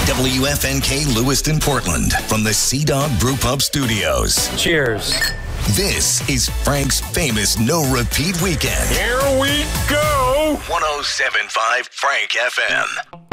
WFNK Lewiston, Portland, from the Sea Dog Brew Pub Studios. Cheers. This is Frank's famous no-repeat weekend. Here we go! 107.5 Frank FM.